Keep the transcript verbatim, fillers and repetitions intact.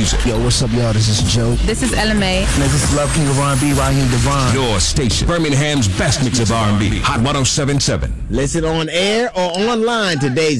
music. Yo, what's up, y'all? This is Joe. This is L M A. This is Love King of R and B, Raheem Devon. Your station, Birmingham's best mix of R and B. Hot one oh seven point seven. Listen on air or online today.